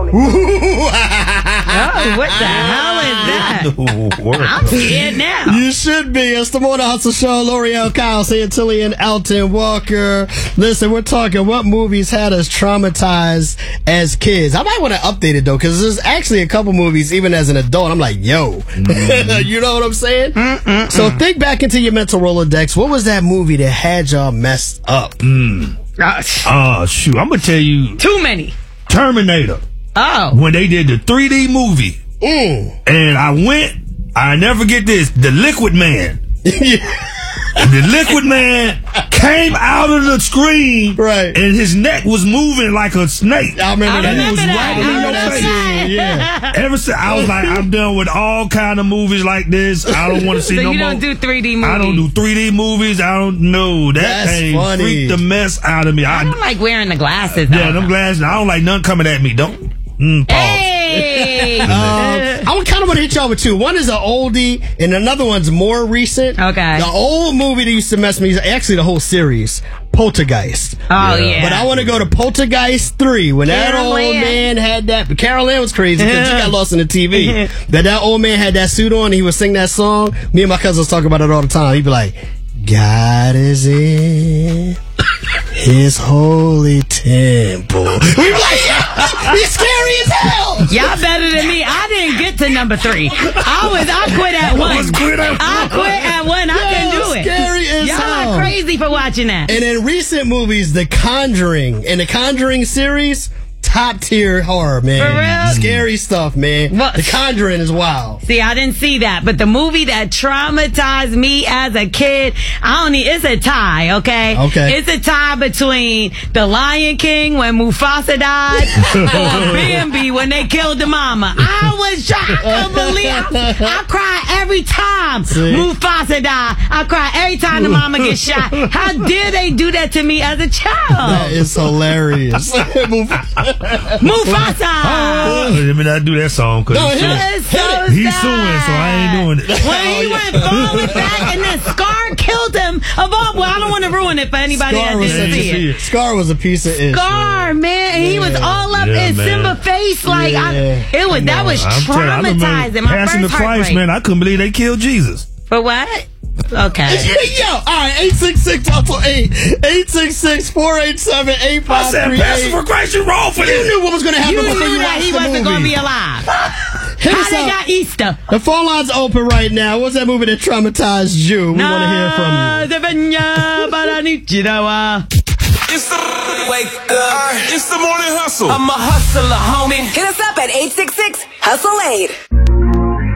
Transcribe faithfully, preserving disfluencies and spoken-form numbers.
morning. Oh, what the hell is that? I'm scared now. You should be. It's the Morning Hustle Show. L'Oreal Kyle, Santilli, and Elton Walker. Listen, we're talking what movies had us traumatized as kids. I might want to update it, though, because there's actually a couple movies, even as an adult, I'm like, yo. Mm-hmm. You know what I'm saying? Mm-mm-mm. So think back into your mental Rolodex. What was that movie that had y'all messed up? Mm. Oh, shoot. I'm going to tell you. Too many. Terminator. Oh. When they did the three D movie. Mm. And I went, I never forget this, the Liquid Man. The Liquid Man came out of the screen, right, and his neck was moving like a snake. I remember I that. remember It was that. right in your face. Yeah. Ever since I was like, I'm done with all kind of movies like this. I don't want to see so no you more. don't do three D movies? I don't do three D movies. I don't know. That That's thing funny. freaked the mess out of me. I, I don't like wearing the glasses. Yeah, though. them glasses. I don't like none coming at me. Don't. Mm, pause. Hey. um, I would kind of want to hit y'all with two. One is an oldie, and another one's more recent. Okay. The old movie that used to mess me, actually the whole series, Poltergeist. Oh, yeah. yeah. But I want to go to Poltergeist three, when that Carol old Ann. man had that. But Carol Ann was crazy because she got lost in the T V. But that old man had that suit on, and he would sing that song. Me and my cousins talk about it all the time. He'd be like, God is in his holy temple. We were like, yeah, he's scary as hell. Y'all better than me. I didn't get to number three. I was, I quit at one. Let's quit at I quit at one. I Yo, couldn't do it. Scary as Y'all hell. are crazy for watching that. And in recent movies, The Conjuring and The Conjuring series, top tier horror, man. For real? Scary stuff, man. What? The Conjuring is wild. See, I didn't see that, but the movie that traumatized me as a kid, I don't need, it's a tie, okay? Okay. It's a tie between The Lion King when Mufasa died or Bambi when they killed the mama. I was shocked. I couldn't believe I, I cry every time See? Mufasa died. I cry every time the mama gets shot. How dare they do that to me as a child? That is hilarious. Mufasa! Oh, let me not do that song because No, he's, hit That is so suing. he's sad. suing, so I ain't doing it. When he went forward back and then Scar killed him of all, well, I don't want to ruin it for anybody Scar that was, didn't such see a, it. Scar was a piece of ish. Scar, man, and he was all up Yeah, in man. Simba's face, like I, Yeah. it was. That was I'm telling you, I remember traumatizing. My Passion first of Christ, heartbreak. man. I couldn't believe they killed Jesus. For what? Okay. Yo, all right, eight six six, hustle eight, eight six six, four eight seven, eight I five said, three Passion eight. for Christ, you wrong for You this. knew what was going to happen You before knew you that watched he the wasn't movie. going to be alive. Hit How us they up. got Easter? The phone line's open right now. What's that movie that traumatized you? We want to hear from you. It's the wake up. It's the morning hustle. I'm a hustler, homie. Hit us up at eight six six, hustle eight.